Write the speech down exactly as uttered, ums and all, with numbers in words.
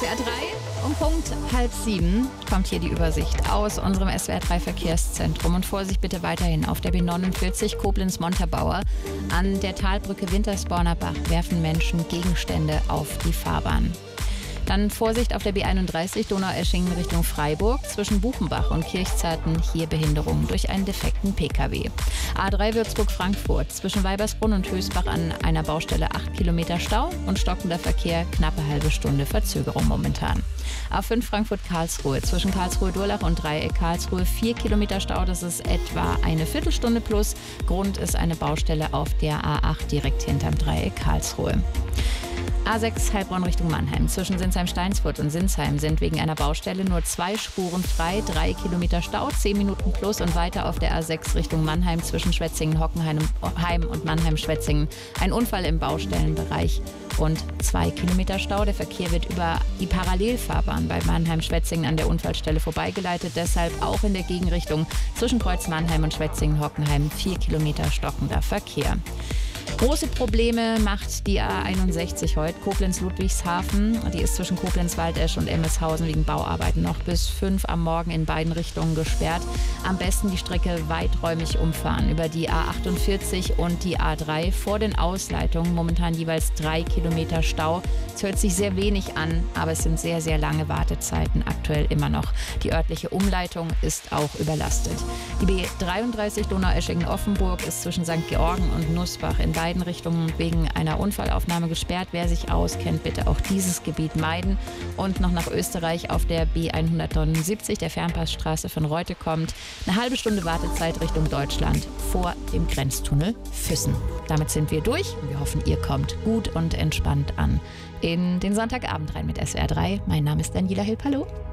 S W R drei um Punkt halb sieben kommt hier die Übersicht aus unserem S W R drei Verkehrszentrum. Und Vorsicht bitte weiterhin auf der B neunundvierzig Koblenz-Montabaur. An der Talbrücke Wintersborner Bach werfen Menschen Gegenstände auf die Fahrbahn. Dann Vorsicht auf der B einunddreißig Donaueschingen Richtung Freiburg. Zwischen Buchenbach und Kirchzarten hier Behinderung durch einen defekten P K W. A drei Würzburg-Frankfurt. Zwischen Weibersbrunn und Hösbach an einer Baustelle acht Kilometer Stau und stockender Verkehr, knappe halbe Stunde Verzögerung momentan. A fünf Frankfurt-Karlsruhe. Zwischen Karlsruhe-Durlach und Dreieck Karlsruhe vier Kilometer Stau. Das ist etwa eine Viertelstunde plus. Grund ist eine Baustelle auf der A acht direkt hinterm Dreieck Karlsruhe. A sechs Heilbronn Richtung Mannheim. Zwischen Sinsheim-Steinsfurt und Sinsheim sind wegen einer Baustelle nur zwei Spuren frei, drei Kilometer Stau, zehn Minuten plus. Und weiter auf der A sechs Richtung Mannheim zwischen Schwetzingen-Hockenheim und Mannheim-Schwetzingen ein Unfall im Baustellenbereich und zwei Kilometer Stau. Der Verkehr wird über die Parallelfahrbahn bei Mannheim-Schwetzingen an der Unfallstelle vorbeigeleitet. Deshalb auch in der Gegenrichtung zwischen Kreuz Mannheim und Schwetzingen-Hockenheim vier Kilometer stockender Verkehr. Große Probleme macht die A einundsechzig heute, Koblenz-Ludwigshafen. Die ist zwischen Koblenz-Waldesch und Emmelshausen wegen Bauarbeiten noch bis fünf am Morgen in beiden Richtungen gesperrt. Am besten die Strecke weiträumig umfahren über die A achtundvierzig und die A drei vor den Ausleitungen. Momentan jeweils drei Kilometer Stau. Es hört sich sehr wenig an, aber es sind sehr, sehr lange Wartezeiten aktuell immer noch. Die örtliche Umleitung ist auch überlastet. Die B dreiunddreißig Donaueschingen-Offenburg ist zwischen Sankt Georgen und Nussbach in beiden Richtungen wegen einer Unfallaufnahme gesperrt. Wer sich auskennt, bitte auch dieses Gebiet meiden. Und noch nach Österreich auf der B hundertneunundsiebzig, der Fernpassstraße von Reute kommt. Eine halbe Stunde Wartezeit Richtung Deutschland vor dem Grenztunnel Füssen. Damit sind wir durch und wir hoffen, ihr kommt gut und entspannt an in den Sonntagabend rein mit S W R drei. Mein Name ist Daniela Hilpalo.